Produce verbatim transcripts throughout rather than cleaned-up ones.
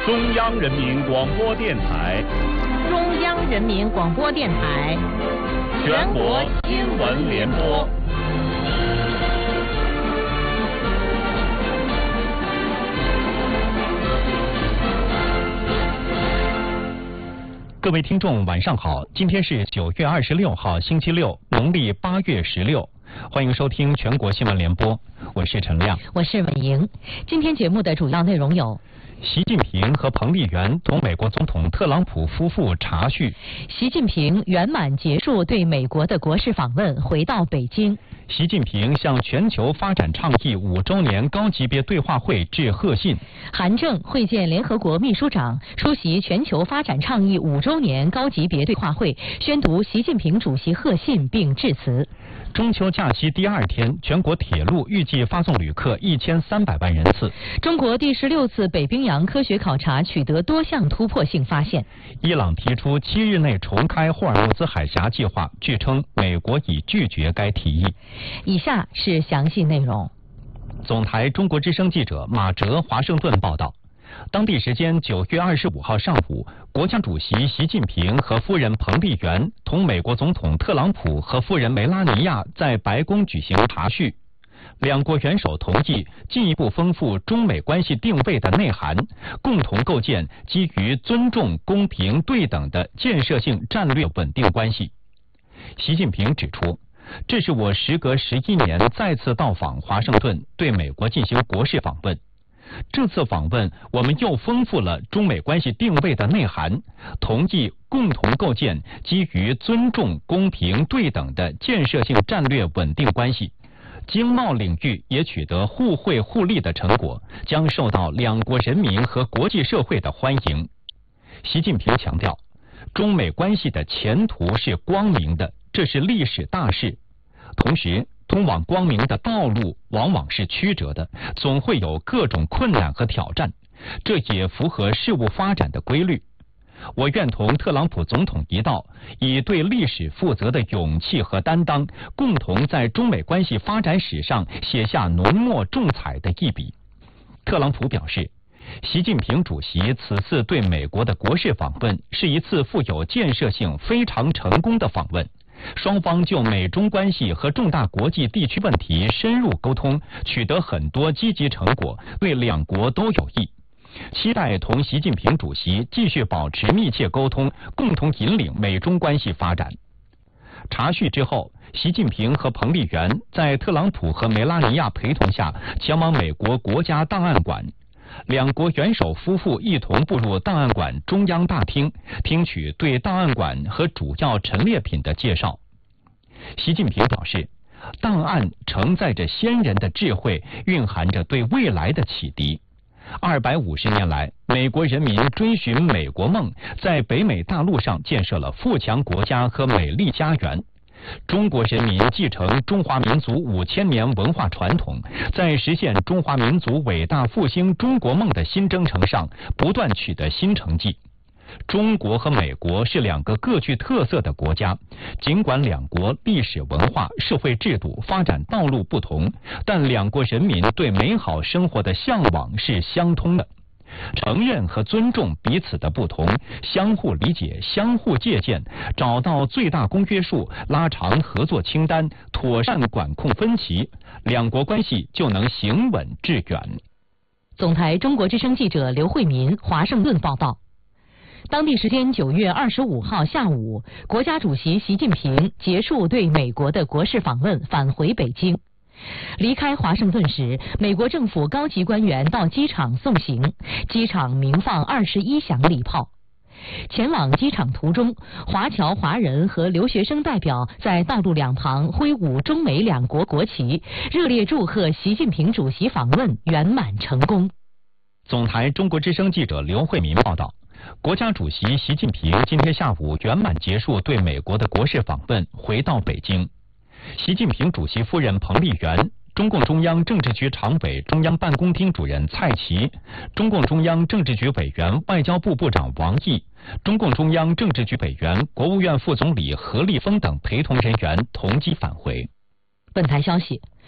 中央人民广播电台， 中央人民广播电台， 全国新闻联播。 各位听众，晚上好！今天是九月二十六号，星期六，农历八月十六。欢迎收听全国新闻联播，我是陈亮， 我是文莹。今天节目的主要内容有： 习近平和彭丽媛同美国总统特朗普夫妇茶叙； 习近平圆满结束对美国的国事访问，回到北京； 习近平向全球发展倡议五周年高级别对话会致贺信； 韩正会见联合国秘书长，出席全球发展倡议五周年高级别对话会，宣读习近平主席贺信并致辞。 中秋假期第二天，全国铁路预计发送旅客一千三百万人次。 中国第十六次北冰洋科学考察取得多项突破性发现。 伊朗提出七日内重开霍尔木兹海峡计划，据称美国已拒绝该提议。 以下是详细内容。 总台中国之声记者马哲华盛顿报道。当地时间九月二十五号上午，国家主席习近平和夫人彭丽媛同美国总统特朗普和夫人梅拉尼亚在白宫举行茶叙。两国元首同意进一步丰富中美关系定位的内涵，共同构建基于尊重、公平、对等的建设性战略稳定关系。习近平指出，这是我时隔十一年再次到访华盛顿，对美国进行国事访问。这次访问，我们又丰富了中美关系定位的内涵，同意共同构建基于尊重、公平、对等的建设性战略稳定关系。经贸领域也取得互惠互利的成果，将受到两国人民和国际社会的欢迎。习近平强调，中美关系的前途是光明的，这是历史大事。同时，通往光明的道路往往是曲折的，总会有各种困难和挑战，这也符合事物发展的规律。我愿同特朗普总统一道，以对历史负责的勇气和担当，共同在中美关系发展史上写下浓墨重彩的一笔。特朗普表示，习近平主席此次对美国的国事访问是一次富有建设性、非常成功的访问。双方就美中关系和重大国际地区问题深入沟通，取得很多积极成果，对两国都有益。期待同习近平主席继续保持密切沟通，共同引领美中关系发展。茶叙之后，习近平和彭丽媛在特朗普和梅拉尼亚陪同下前往美国国家档案馆。两国元首夫妇一同步入档案馆中央大厅，听取对档案馆和主要陈列品的介绍。习近平表示，档案承载着先人的智慧，蕴含着对未来的启迪。二百五十年来，美国人民追寻美国梦，在北美大陆上建设了富强国家和美丽家园。中国人民继承中华民族五千年文化传统，在实现中华民族伟大复兴中国梦的新征程上不断取得新成绩。中国和美国是两个各具特色的国家，尽管两国历史文化、社会制度、发展道路不同，但两国人民对美好生活的向往是相通的。承认和尊重彼此的不同，相互理解、相互借鉴，找到最大公约数，拉长合作清单，妥善管控分歧，两国关系就能行稳致远。 总台中国之声记者刘慧民华盛顿报道。当地时间九月二十五号下午，国家主席习近平结束对美国的国事访问，返回北京。离开华盛顿时，美国政府高级官员到机场送行，机场鸣放二十一响礼炮。前往机场途中，华侨华人和留学生代表在道路两旁挥舞中美两国国旗，热烈祝贺习近平主席访问圆满成功。 总台中国之声记者刘慧民报道。国家主席习近平今天下午圆满结束对美国的国事访问，回到北京。习近平主席夫人彭丽媛、中共中央政治局常委、中央办公厅主任蔡奇、中共中央政治局委员、外交部部长王毅、中共中央政治局委员、国务院副总理何立峰等陪同人员同机返回。 本台消息，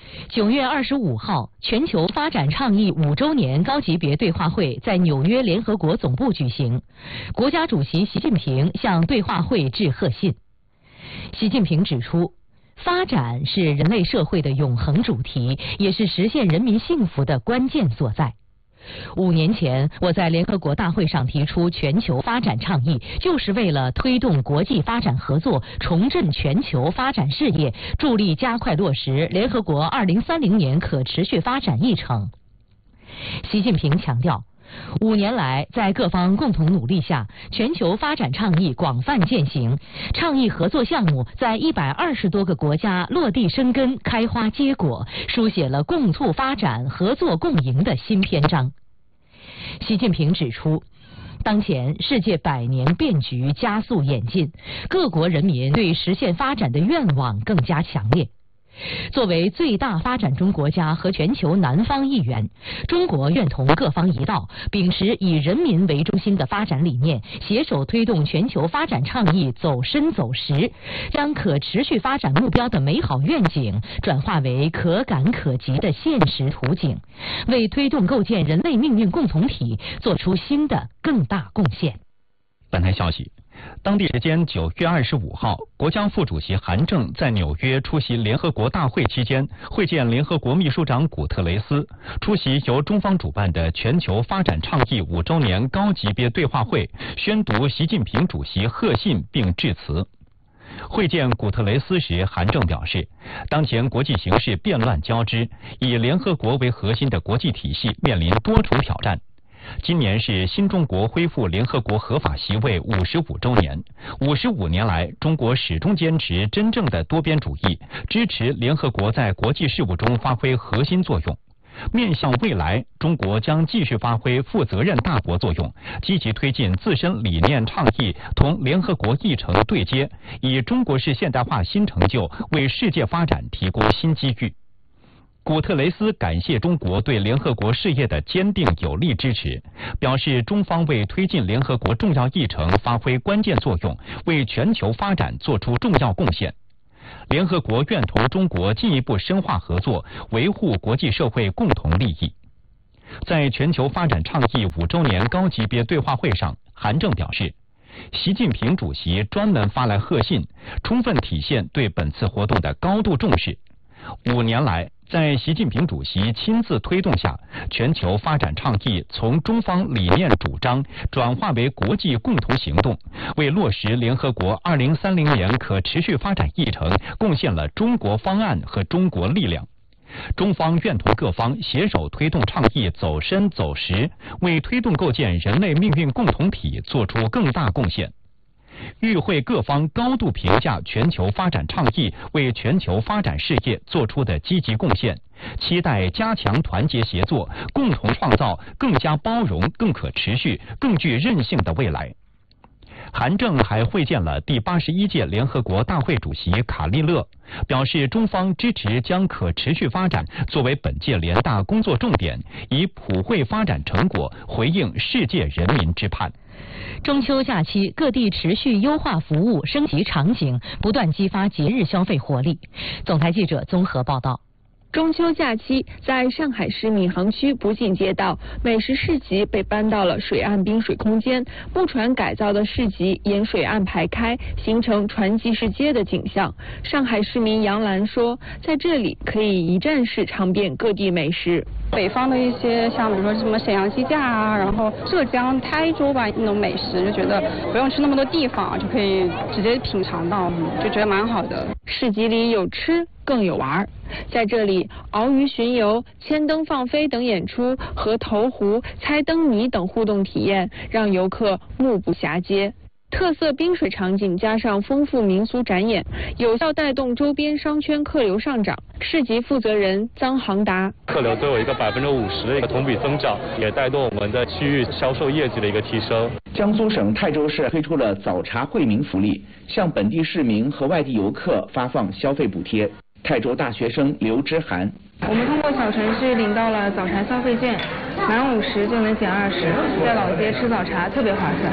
九月二十五号，全球发展倡议五周年高级别对话会在纽约联合国总部举行，国家主席习近平向对话会致贺信。习近平指出，发展是人类社会的永恒主题，也是实现人民幸福的关键所在。五年前，我在联合国大会上提出全球发展倡议，就是为了推动国际发展合作，重振全球发展事业，助力加快落实联合国二零三零年可持续发展议程。习近平强调，五年来，在各方共同努力下，全球发展倡议广泛践行，倡议合作项目在一百二十多个国家落地生根、开花结果，书写了共促发展、合作共赢的新篇章。习近平指出，当前世界百年变局加速演进，各国人民对实现发展的愿望更加强烈。作为最大发展中国家和全球南方一员，中国愿同各方一道，秉持以人民为中心的发展理念，携手推动全球发展倡议走深走实，将可持续发展目标的美好愿景转化为可感可及的现实图景，为推动构建人类命运共同体做出新的更大贡献。 本台消息，当地时间九月二十五号，国家副主席韩正在纽约出席联合国大会期间，会见联合国秘书长古特雷斯，出席由中方主办的全球发展倡议五周年高级别对话会，宣读习近平主席贺信并致辞。会见古特雷斯时，韩正表示，当前国际形势变乱交织，以联合国为核心的国际体系面临多重挑战。今年是新中国恢复联合国合法席位五十五周年。五十五年来，中国始终坚持真正的多边主义，支持联合国在国际事务中发挥核心作用。面向未来，中国将继续发挥负责任大国作用，积极推进自身理念倡议同联合国议程对接，以中国式现代化新成就为世界发展提供新机遇。古特雷斯感谢中国对联合国事业的坚定有力支持，表示中方为推进联合国重要议程发挥关键作用，为全球发展做出重要贡献。联合国愿同中国进一步深化合作，维护国际社会共同利益。在全球发展倡议五周年高级别对话会上，韩正表示，习近平主席专门发来贺信，充分体现对本次活动的高度重视。五年来，在习近平主席亲自推动下，全球发展倡议从中方理念主张转化为国际共同行动，为落实联合国二零三零年可持续发展议程贡献了中国方案和中国力量。中方愿同各方携手推动倡议走深走实，为推动构建人类命运共同体做出更大贡献。与会各方高度评价全球发展倡议为全球发展事业做出的积极贡献，期待加强团结协作，共同创造更加包容、更可持续、更具韧性的未来。韩正还会见了第八十一届联合国大会主席卡利勒，表示中方支持将可持续发展作为本届联大工作重点，以普惠发展成果回应世界人民之盼。 中秋假期，各地持续优化服务、升级场景，不断激发节日消费活力。总台记者综合报道。 中秋假期，在上海市闵行区不尽街道，美食市集被搬到了水岸滨水空间，木船改造的市集沿水岸排开，形成传集市街的景象。上海市民杨澜说，在这里可以一站式尝遍各地美食。 北方的一些像比如说什么沈阳鸡架啊，然后浙江台州吧那种美食，就觉得不用去那么多地方就可以直接品尝到，就觉得蛮好的。 市集里有吃更有玩，在这里鳌鱼巡游、千灯放飞等演出和投壶、猜灯谜等互动体验，让游客目不暇接。特色冰水场景加上丰富民俗展演，有效带动周边商圈客流上涨。市集负责人臧航达： 客流都有一个百分之五十的一个同比增长，也带动我们在区域销售业绩的一个提升。 江苏省泰州市推出了早茶惠民福利，向本地市民和外地游客发放消费补贴。泰州大学生刘之涵： 我们通过小程序领到了早茶消费券，满五十就能减二十，在老街吃早茶特别划算。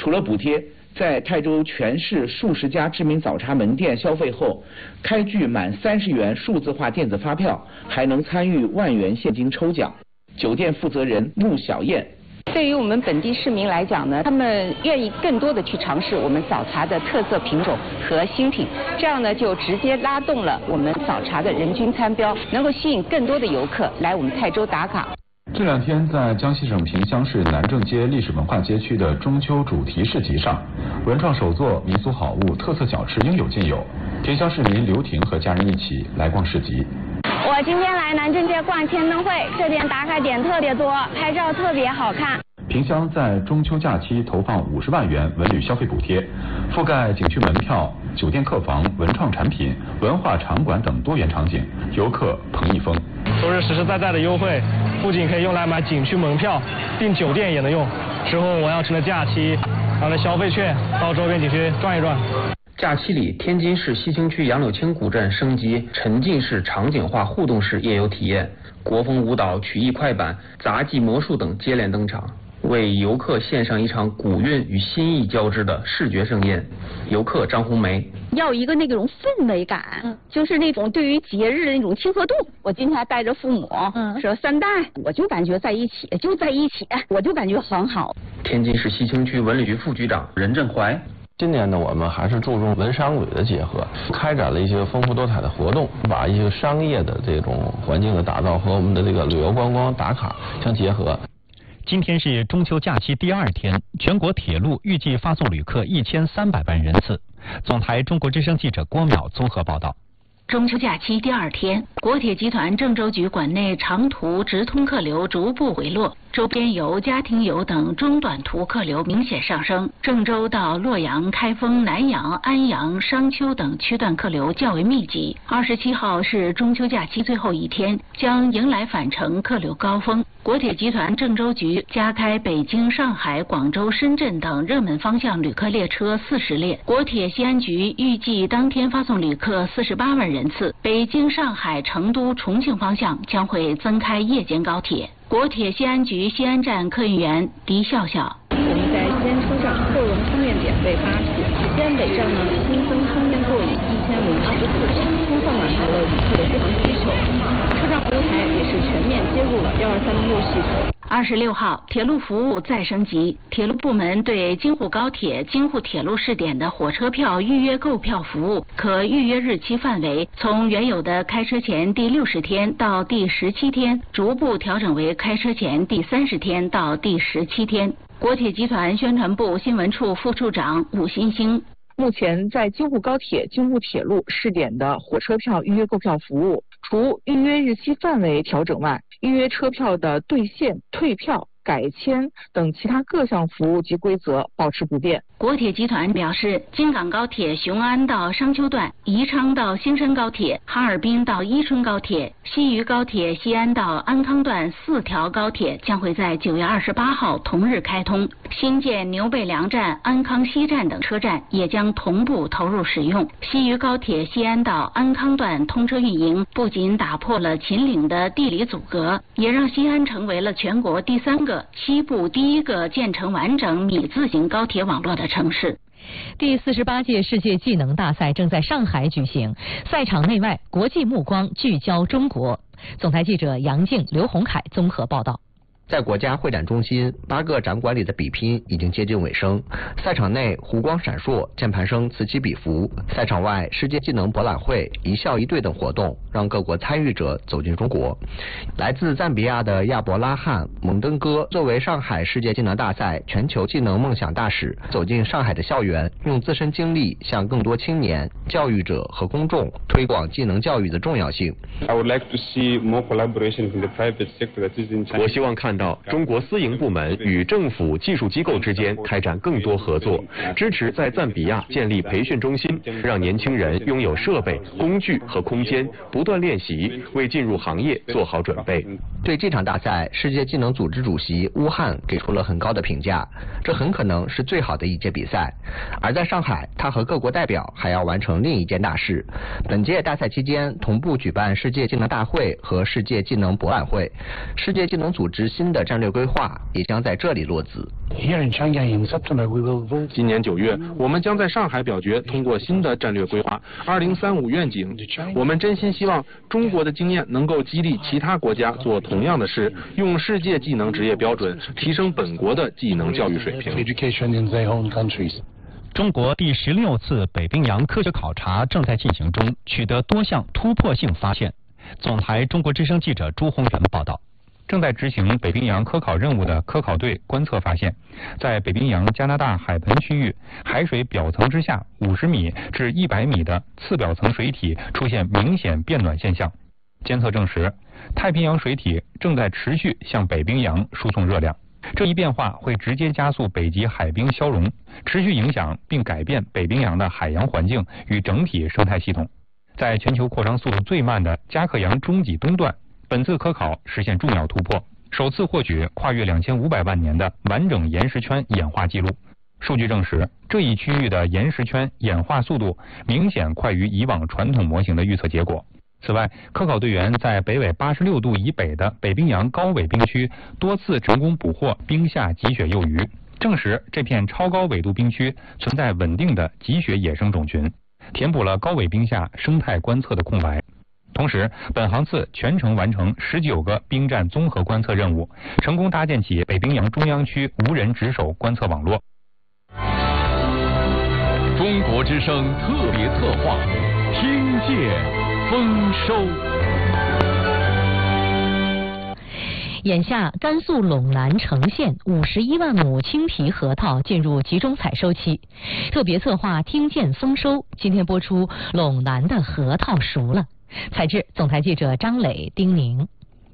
除了补贴，在泰州全市数十家知名早茶门店消费后，开具满三十元数字化电子发票，还能参与万元现金抽奖。酒店负责人穆小燕。 对于我们本地市民来讲呢，他们愿意更多的去尝试我们早茶的特色品种和新品，这样呢就直接拉动了我们早茶的人均餐标，能够吸引更多的游客来我们泰州打卡。 这两天，在江西省萍乡市南正街历史文化街区的中秋主题市集上，文创手作、民俗好物、特色小吃应有尽有。萍乡市民刘婷和家人一起来逛市集。 我今天来南正街逛千灯会，这边打卡点特别多，拍照特别好看。 萍乡在中秋假期投放五十万元文旅消费补贴，覆盖景区门票、酒店客房、文创产品、文化场馆等多元场景，游客捧一风。 都是实实在在的优惠，不仅可以用来买景区门票，订酒店也能用。之后我要趁着假期，拿着消费券到周边景区转一转。 假期里，天津市西青区杨柳青古镇升级沉浸式场景化互动式夜游体验，国风舞蹈、曲艺快板、杂技魔术等接连登场，为游客献上一场古韵与新意交织的视觉盛宴。游客张红梅要一个那种氛围感，嗯，就是那种对于节日的那种亲和度。我今天还带着父母，嗯，说三代，我就感觉在一起，就在一起，我就感觉很好。 天津市西青区文旅局副局长任振怀。 今年呢，我们还是注重文商旅的结合，开展了一些丰富多彩的活动，把一些商业的这种环境的打造和我们的这个旅游观光打卡相结合。 今天是中秋假期第二天，全国铁路预计发送旅客一千三百万人次。总台中国之声记者郭淼综合报道。 中秋假期第二天，国铁集团郑州局管内长途直通客流逐步回落，周边游、家庭游等中短途客流明显上升。郑州到洛阳、开封、南阳、安阳、商丘等区段客流较为密集。二十七号是中秋假期最后一天，将迎来返程客流高峰。国铁集团郑州局加开北京、上海、广州、深圳等热门方向旅客列车四十列。国铁西安局预计当天发送旅客四十八万人次。北京、上海、成都、重庆方向将会增开夜间高铁。国铁西安局西安站客运员狄笑笑： 我们在西安车站后容充电点为八处，西安北站呢新增充电座椅一千零二十四处，充分满足了旅客的日常需求。车站服务台也是全面接入了幺二三零六系统。 二十六号，铁路服务再升级，铁路部门对京沪高铁、京沪铁路试点的火车票预约购票服务可预约日期范围从原有的开车前第六十天到第十七天，逐步调整为开车前第三十天到第十七天。国铁集团宣传部新闻处副处长武新兴： 目前在京沪高铁、京沪铁路试点的火车票预约购票服务，除预约日期范围调整外，预约车票的兑现、退票、改签等其他各项服务及规则保持不变。 国铁集团表示，京港高铁雄安到商丘段、宜昌到新山高铁、哈尔滨到伊春高铁、西渝高铁西安到安康段四条高铁将会在九月二十八号同日开通。新建牛背梁站、安康西站等车站也将同步投入使用。西渝高铁西安到安康段通车运营，不仅打破了秦岭的地理阻隔，也让西安成为了全国第三个、西部第一个建成完整米字形高铁网络的城市。 第四十八届世界技能大赛正在上海举行，赛场内外国际目光聚焦中国。总台记者杨静、刘洪凯综合报道。 在国家会展中心，八个展馆里的比拼已经接近尾声。赛场内湖光闪烁，键盘声此起彼伏；赛场外，世界技能博览会、一校一队等活动让各国参与者走进中国。来自赞比亚的亚伯拉罕·蒙登哥作为上海世界技能大赛全球技能梦想大使，走进上海的校园，用自身经历向更多青年、教育者和公众推广技能教育的重要性。 I would like to see more collaboration in the private sector that is in China. 我希望看到中国私营部门与政府技术机构之间开展更多合作，支持在赞比亚建立培训中心，让年轻人拥有设备、工具和空间，不断练习，为进入行业做好准备。 对这场大赛，世界技能组织主席乌汉给出了很高的评价，这很可能是最好的一届比赛。而在上海，他和各国代表还要完成另一件大事。本届大赛期间，同步举办世界技能大会和世界技能博览会。世界技能组织新新的战略规划也将在这里落子。 今年九月，我们将在上海表决通过新的战略规划二零三五愿景。我们真心希望中国的经验能够激励其他国家做同样的事，用世界技能职业标准提升本国的技能教育水平。 中国第十六次北冰洋科学考察正在进行中，取得多项突破性发现。总台中国之声记者朱宏元报道。正在执行北冰洋科考任务的科考队观测发现，在北冰洋加拿大海盆区域，海水表层之下五十米至一百米的次表层水体出现明显变暖现象。监测证实，太平洋水体正在持续向北冰洋输送热量。这一变化会直接加速北极海冰消融，持续影响并改变北冰洋的海洋环境与整体生态系统。在全球扩张速度最慢的加克洋中脊东段，本次科考实现重要突破，首次获取跨越两千五百万年的完整岩石圈演化记录。数据证实，这一区域的岩石圈演化速度明显快于以往传统模型的预测结果。此外，科考队员在北纬八十六度以北的北冰洋高纬冰区多次成功捕获冰下极雪幼鱼，证实这片超高纬度冰区存在稳定的极雪野生种群，填补了高纬冰下生态观测的空白。同时，本航次全程完成十九个冰站综合观测任务，成功搭建起北冰洋中央区无人值守观测网络。 中国之声特别策划，听见丰收。 眼下，甘肃陇南成县五十一万亩青皮核桃进入集中采收期。特别策划听见丰收，今天播出陇南的核桃熟了。采制总台记者张磊、丁宁。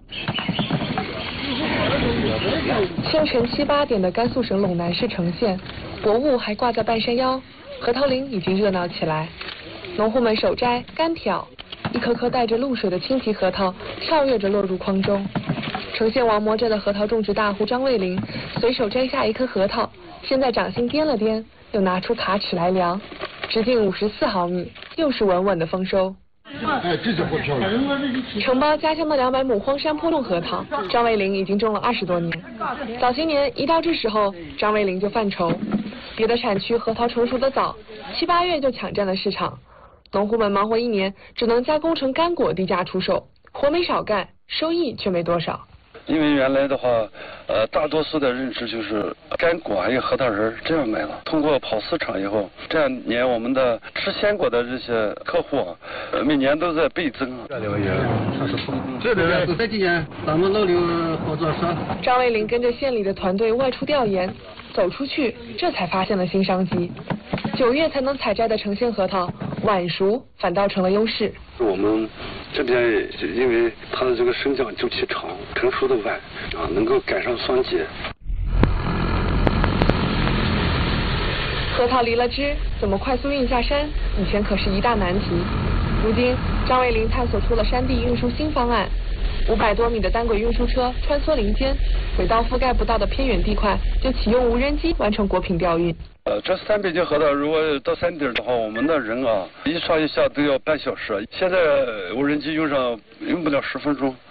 清晨七八点的甘肃省陇南市成县，薄雾还挂在半山腰，核桃林已经热闹起来。农户们手摘干挑，一颗颗带着露水的青皮核桃跳跃着落入筐中。成县王磨着的核桃种植大户张卫林随手摘下一颗核桃，先在掌心掂了掂，又拿出卡尺来量，直径五十四毫米，又是稳稳的丰收。 哎，这就不漂亮。 承包家乡的两百亩荒山坡种核桃，张卫林已经种了二十多年。早些年一到这时候，张卫林就犯愁，别的产区核桃成熟的早，七八月就抢占了市场，农户们忙活一年，只能加工成干果低价出售，活没少干，收益却没多少。 因为原来的话，呃，大多数的认知就是干果还有核桃仁这样卖了。通过跑市场以后，这两年我们的吃鲜果的这些客户啊，呃，每年都在倍增。这两个月， 这两个这几年咱们老刘合作社。 张卫林跟着县里的团队外出调研，走出去，这才发现了新商机。九月才能采摘的成县核桃，晚熟反倒成了优势。 我们这边因为它的这个生长周期长，成熟的晚啊，能够赶上霜结。 核桃离了枝，怎么快速运下山？以前可是一大难题。如今，张卫林探索出了山地运输新方案。五百多米的单轨运输车穿梭林间，轨道覆盖不到的偏远地块，就启用无人机完成果品调运。 呃，这三百斤核桃如果到山顶的话，我们的人啊，一上一下都要半小时。现在无人机用上用不了十分钟。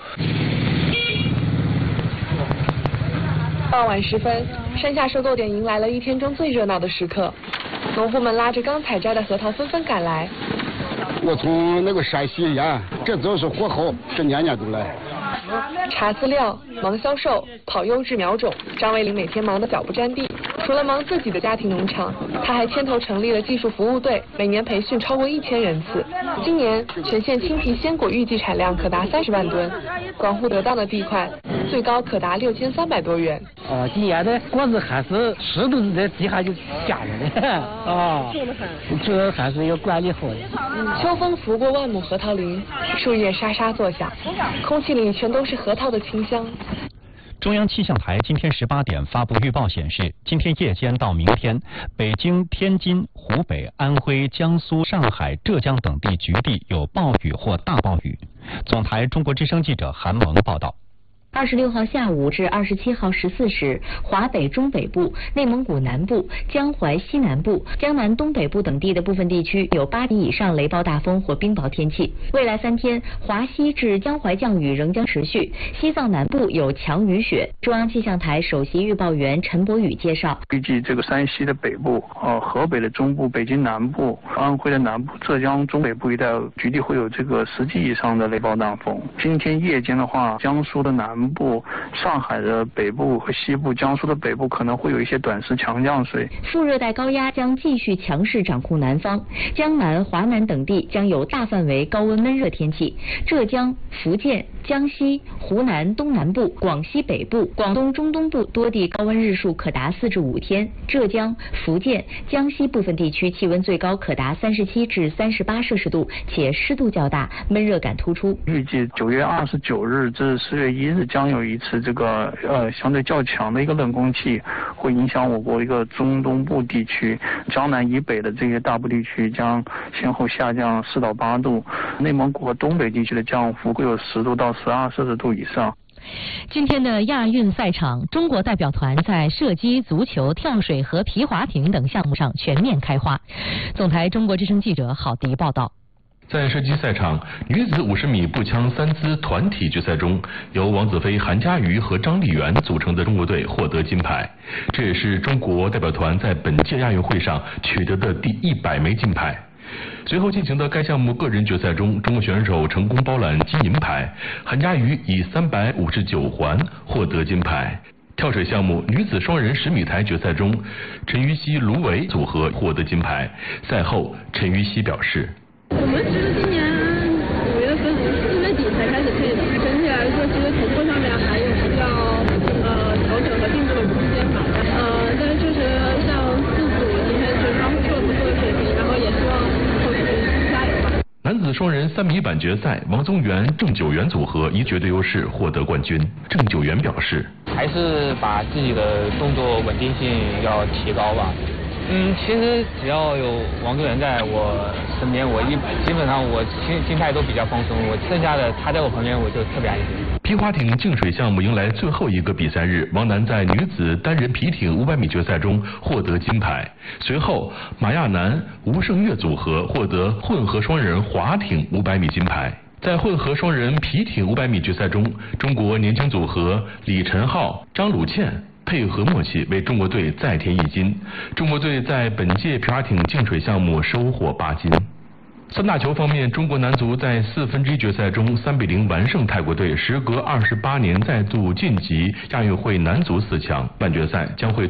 傍晚时分，山下收购点迎来了一天中最热闹的时刻，农户们拉着刚采摘的核桃纷纷赶来。 我从那个山西沿，这都是货后，这年年都来。 查资料、忙销售、跑优质苗种，张卫林每天忙得脚不沾地。除了忙自己的家庭农场，他还牵头成立了技术服务队，每年培训超过一千人次。今年全县青皮鲜果预计产量可达三十万吨，广户得当的地块最高可达六千三百多元。 哦，今年的果子还是湿度在地下就下着呢。哦，这还是要管理好的。 秋风拂过万亩核桃林，树叶沙沙作响，空气里全都是核桃的清香。 中央气象台今天十八点发布预报显示，今天夜间到明天，北京、天津、湖北、安徽、江苏、上海、浙江等地局地有暴雨或大暴雨。总台中国之声记者韩萌报道。 二十六号下午至二十七号十四时，华北中北部、内蒙古南部、江淮西南部、江南东北部等地的部分地区有八级以上雷暴大风或冰雹天气。未来三天，华西至江淮降雨仍将持续，西藏南部有强雨雪。中央气象台首席预报员陈博宇介绍， 预计这个山西的北部、呃河北的中部、北京南部、安徽的南部、浙江中北部一带局地会有这个十级以上的雷暴大风。今天夜间的话，江苏的南部、上海的北部和西部、江苏的北部可能会有一些短时强降水。 副热带高压将继续强势掌控南方，江南、华南等地将有大范围高温闷热天气。浙江、福建、江西、湖南东南部、广西北部、广东中东部多地高温日数可达四至五天。浙江、福建、江西部分地区气温最高可达三十七至三十八摄氏度，且湿度较大，闷热感突出。 预计九月二十九日至十月一日将有一次这个呃相对较强的一个冷空气会影响我国一个中东部地区，江南以北的这些大部地区将先后下降四到八度，内蒙古和东北地区的降幅会有十度到十二摄氏度以上。 今天的亚运赛场，中国代表团在射击、足球、跳水和皮划艇等项目上全面开花。总台中国之声记者郝迪报道。 在射击赛场，女子五十米步枪三姿团体决赛中，由王子飞、韩佳瑜和张丽媛组成的中国队获得金牌，这也是中国代表团在本届亚运会上取得的第一百枚金牌。随后进行的该项目个人决赛中，中国选手成功包揽金银牌，韩佳瑜以三百五十九环获得金牌。跳水项目女子双人十米台决赛中，陈芋汐、卢维组合获得金牌。赛后，陈芋汐表示。 我们其实今年五月份、四月底才开始配的，整体来说，其实头部上面还有比较呃调整和进步的空间吧。呃，但是确实像四组今天确实发挥出了不错的水平，然后也希望后续加油吧。 男子双人三米板决赛，王宗源、郑九元组合以绝对优势获得冠军。郑九元表示， 还是把自己的动作稳定性要提高吧。嗯，其实只要有王宗源在我身边，我一基本上我心心态都比较放松，我剩下的他在我旁边我就特别安心。 皮划艇竞水项目迎来最后一个比赛日，王楠在女子单人皮艇五百米决赛中获得金牌，随后马亚楠、吴胜月组合获得混合双人划艇五百米金牌。在混合双人皮艇五百米决赛中，中国年轻组合李晨浩、张鲁倩配合默契，为中国队再添一金。中国队在本届皮划艇竞水项目收获八金。三大球方面，中国男足在四分之一决赛中三比零完胜泰国队，时隔二十八年再度晋级亚运会男足四强，半决赛将会